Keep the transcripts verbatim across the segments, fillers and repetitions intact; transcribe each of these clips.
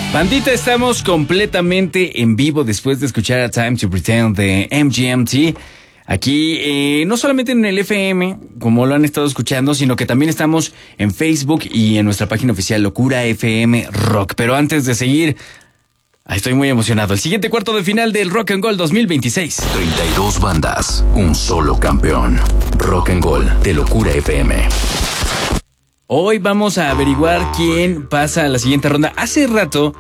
Bandita, estamos completamente en vivo después de escuchar a Time to Pretend de M G M T. Aquí, eh, no solamente en el F M, como lo han estado escuchando, sino que también estamos en Facebook y en nuestra página oficial Locura F M Rock. Pero antes de seguir, estoy muy emocionado. El siguiente cuarto de final del Rock and Gold dos mil veintiséis. treinta y dos bandas, un solo campeón. Rock and Gold de Locura F M. Hoy vamos a averiguar quién pasa a la siguiente ronda. Hace rato,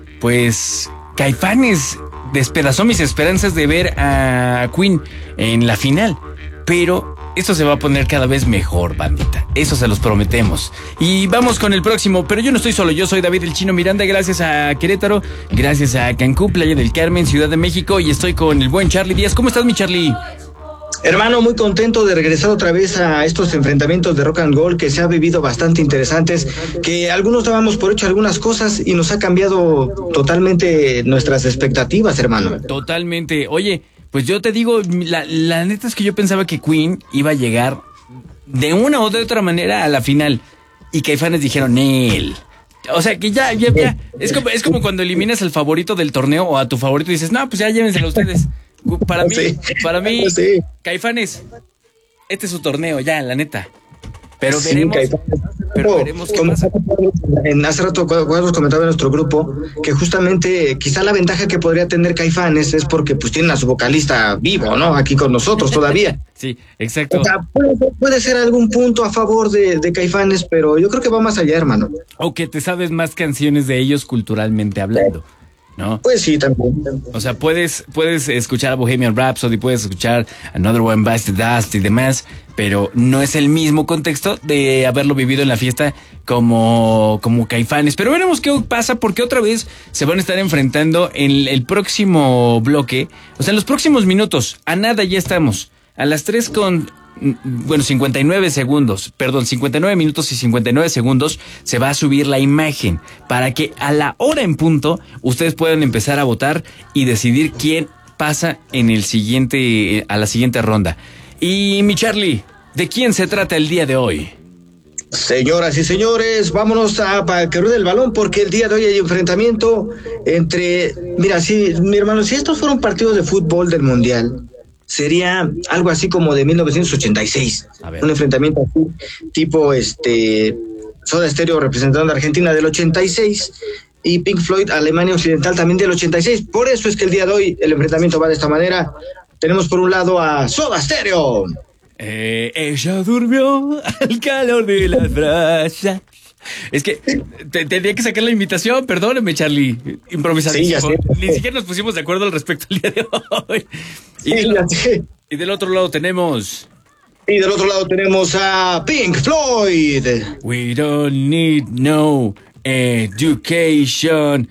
pues, Caifanes despedazó mis esperanzas de ver a Queen en la final. Pero esto se va a poner cada vez mejor, bandita. Eso se los prometemos. Y vamos con el próximo. Pero yo no estoy solo, yo soy David el Chino Miranda. Gracias a Querétaro, gracias a Cancún, Playa del Carmen, Ciudad de México. Y estoy con el buen Charlie Díaz. ¿Cómo estás, mi Charlie? Hermano, muy contento de regresar otra vez a estos enfrentamientos de Rock and Gold que se ha vivido bastante interesantes, que algunos dábamos por hecho algunas cosas y nos ha cambiado totalmente nuestras expectativas, hermano. Totalmente. Oye, pues yo te digo, la, la neta es que yo pensaba que Queen iba a llegar de una o de otra manera a la final y Caifanes dijeron él. O sea, que ya, ya, ya. Es como, es como cuando eliminas al favorito del torneo o a tu favorito y dices, no, pues ya llévenselo ustedes. Para mí, sí. para mí, sí. Caifanes, este es su torneo, ya, la neta. Pero sí, veremos, pero veremos qué pasa. En hace rato cuando nos comentaba en nuestro grupo que justamente quizá la ventaja que podría tener Caifanes es porque pues tienen a su vocalista vivo, ¿no? Aquí con nosotros todavía. Sí, exacto. O sea, puede, puede ser algún punto a favor de, de Caifanes, pero yo creo que va más allá, hermano. O que te sabes más canciones de ellos culturalmente hablando, ¿no? Pues sí, también. O sea, puedes, puedes escuchar a Bohemian Rhapsody, puedes escuchar Another One Bites the Dust y demás, pero no es el mismo contexto de haberlo vivido en la fiesta como, como Caifanes. Pero veremos qué pasa, porque otra vez se van a estar enfrentando en el próximo bloque, o sea, en los próximos minutos. A nada ya estamos. A las tres con... Bueno, cincuenta y nueve segundos, perdón, cincuenta y nueve minutos y cincuenta y nueve segundos se va a subir la imagen para que a la hora en punto ustedes puedan empezar a votar y decidir quién pasa en el siguiente, a la siguiente ronda. Y mi Charlie, ¿de quién se trata el día de hoy? Señoras y señores, vámonos a para que ruede el balón, porque el día de hoy hay enfrentamiento entre, mira, si mi hermano, si estos fueron partidos de fútbol del Mundial, sería algo así como de mil novecientos ochenta y seis, un enfrentamiento así, tipo este Soda Stereo representando a Argentina del ochenta y seis y Pink Floyd Alemania Occidental también del ochenta y seis. Por eso es que el día de hoy el enfrentamiento va de esta manera. Tenemos por un lado a Soda Stereo. Eh, ella durmió al calor de las brasas. Es que te, tenía que sacar la invitación, perdóneme, Charlie. Improvisadísimo. Sí, Ni siquiera nos pusimos de acuerdo al respecto el día de hoy. Y, sí, del, y del otro lado tenemos... Y del otro lado tenemos a Pink Floyd. We don't need no education.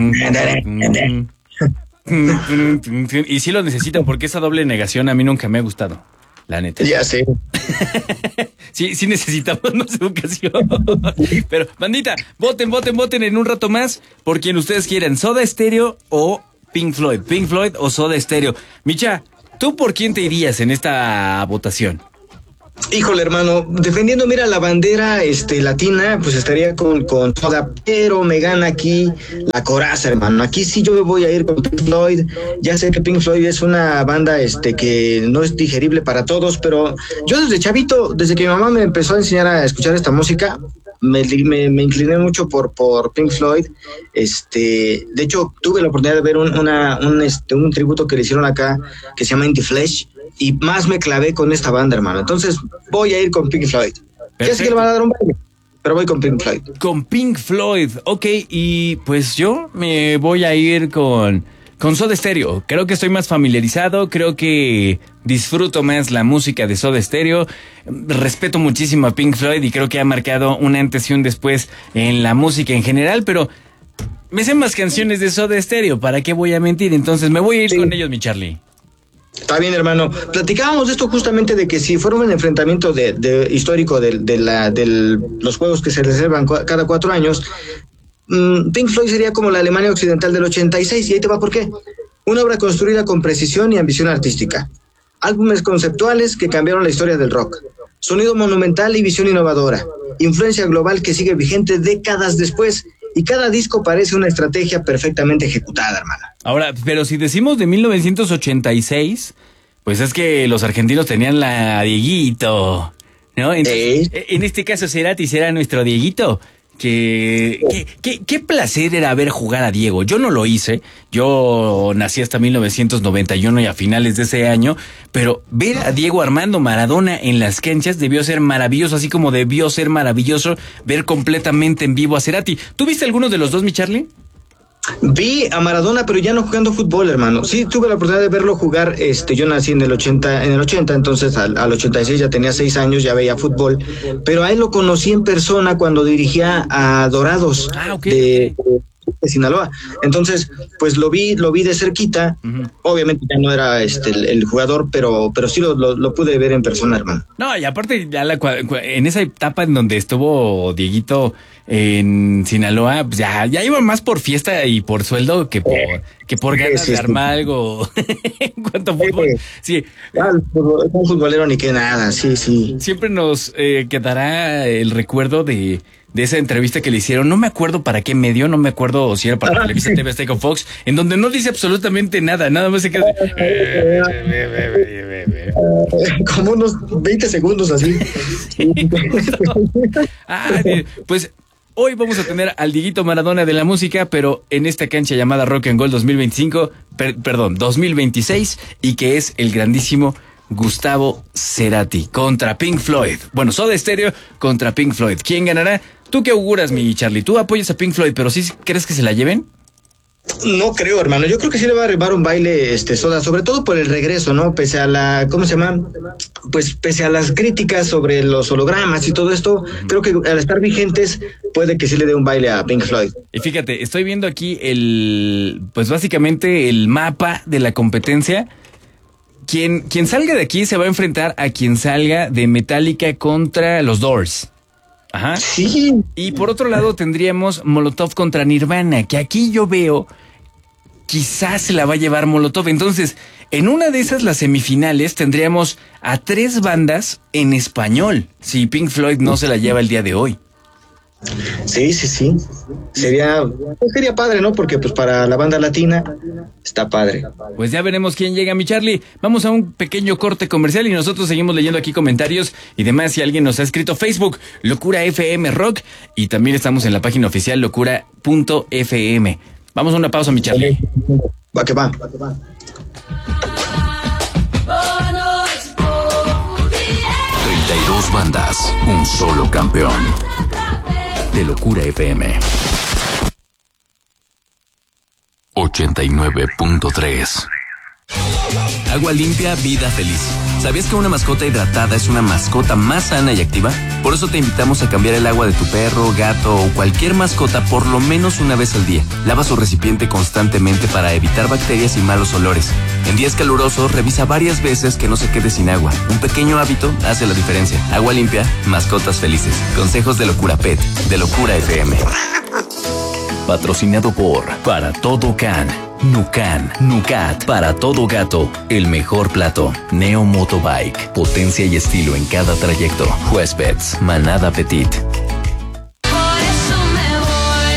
Y sí lo necesitan, porque esa doble negación a mí nunca me ha gustado. La neta. Ya sé. sí, sí necesitamos más educación. Pero, bandita, voten, voten, voten en un rato más por quien ustedes quieran. Soda Stereo o Pink Floyd. Pink Floyd o Soda Stereo. Micha, ¿tú por quién te irías en esta votación? Híjole, hermano, defendiendo, mira, la bandera este latina, pues estaría con, con Soda, pero me gana aquí la coraza, hermano. Aquí sí yo me voy a ir con Pink Floyd. Ya sé que Pink Floyd es una banda este que no es digerible para todos, pero yo desde chavito, desde que mi mamá me empezó a enseñar a escuchar esta música, me, me, me incliné mucho por, por Pink Floyd. Este, de hecho, tuve la oportunidad de ver un, una, un, este, un tributo que le hicieron acá, que se llama In the Flesh, y más me clavé con esta banda, hermano. Entonces voy a ir con Pink Floyd. Ya sé que le van a dar un baile, pero voy con Pink Floyd. Con Pink Floyd, ok. Y pues yo me voy a ir con, con Soda Stereo. Creo que estoy más familiarizado, creo que disfruto más la música de Soda Stereo. Respeto muchísimo a Pink Floyd y creo que ha marcado un antes y un después en la música en general, pero me sé más canciones de Soda Stereo, ¿para qué voy a mentir? Entonces me voy a ir sí. con ellos, mi Charlie. Está bien, hermano. Platicábamos de esto justamente, de que si fuera un enfrentamiento de, de histórico de, de, la, de los juegos que se reservan cada cuatro años, mmm, Pink Floyd sería como la Alemania Occidental del ochenta y seis, y ahí te va por qué. Una obra construida con precisión y ambición artística. Álbumes conceptuales que cambiaron la historia del rock. Sonido monumental y visión innovadora. Influencia global que sigue vigente décadas después. y cada disco parece una estrategia perfectamente ejecutada, hermano. Ahora, pero si decimos de mil novecientos ochenta y seis, pues es que los argentinos tenían la Dieguito, ¿no? Entonces, Sí. En este caso, Cerati será nuestro Dieguito. Que, que, que, qué placer era ver jugar a Diego. Yo no lo hice, yo nací hasta mil novecientos noventa y uno y a finales de ese año, pero ver a Diego Armando Maradona en las canchas debió ser maravilloso, así como debió ser maravilloso ver completamente en vivo a Cerati. ¿Tú viste algunos de los dos, mi Charlie? Vi a Maradona, pero ya no jugando fútbol, hermano. Sí, tuve la oportunidad de verlo jugar. Este, yo nací en el ochenta, en el ochenta, entonces al, al ochenta y seis ya tenía seis años, ya veía fútbol. Pero a él lo conocí en persona cuando dirigía a Dorados Ah, ok, de, ok. de Sinaloa. Entonces, pues lo vi, lo vi de cerquita. Uh-huh. Obviamente ya no era este el, el jugador, pero, pero sí lo, lo, lo pude ver en persona, hermano. No, y aparte, ya la, en esa etapa en donde estuvo Dieguito en Sinaloa, pues ya, ya iba más por fiesta y por sueldo que por, que por ganas Sí, sí, de sí. armar algo en cuanto a fútbol. Sí, Ah, un futbolero ni que nada, sí, sí. siempre nos eh, quedará el recuerdo de, de esa entrevista que le hicieron. No me acuerdo para qué medio, no me acuerdo si era para Televisa, T V Azteca o Fox, en donde no dice absolutamente nada, nada más se queda. Como unos veinte segundos así. Ah, pues hoy vamos a tener al Dieguito Maradona de la música, pero en esta cancha llamada Rock and Roll dos mil veinticinco, per, perdón, dos mil veintiséis, y que es el grandísimo Gustavo Cerati contra Pink Floyd. Bueno, Soda Stereo contra Pink Floyd. ¿Quién ganará? ¿Tú qué auguras, mi Charlie? ¿Tú apoyas a Pink Floyd, pero sí crees que se la lleven? No creo, hermano. Yo creo que sí le va a arribar un baile este Soda, sobre todo por el regreso, ¿no? Pese a la, ¿cómo se llama? Pues pese a las críticas sobre los hologramas y todo esto, creo que al estar vigentes puede que sí le dé un baile a Pink Floyd. Y fíjate, estoy viendo aquí el, pues básicamente el mapa de la competencia. Quien, quien salga de aquí se va a enfrentar a quien salga de Metallica contra los Doors. Ajá. Sí. Y por otro lado tendríamos Molotov contra Nirvana, que aquí yo veo quizás se la va a llevar Molotov. Entonces, en una de esas, las semifinales, tendríamos a tres bandas en español, si Pink Floyd no se la lleva el día de hoy. Sí, sí, sí. Sería, pues sería padre, ¿no? Porque pues para la banda latina está padre. Pues ya veremos quién llega, mi Charlie. Vamos a un pequeño corte comercial y nosotros seguimos leyendo aquí comentarios y demás. Si alguien nos ha escrito, Facebook, Locura F M Rock, y también estamos en la página oficial locura punto f m. Vamos a una pausa, mi Charlie. Va que va. treinta y dos bandas, un solo campeón. De Locura F M. ochenta y nueve punto tres. Agua limpia, vida feliz. ¿Sabías que una mascota hidratada es una mascota más sana y activa? Por eso te invitamos a cambiar el agua de tu perro, gato o cualquier mascota por lo menos una vez al día. Lava su recipiente constantemente para evitar bacterias y malos olores. En días calurosos, revisa varias veces que no se quede sin agua. Un pequeño hábito hace la diferencia. Agua limpia, mascotas felices. Consejos de Locura Pet, de Locura F M. Patrocinado por Para Todo Can, Nucan, Nucat, Para Todo Gato, el mejor plato, Neo Motobike, potencia y estilo en cada trayecto, Huéspedes, Manada Petit.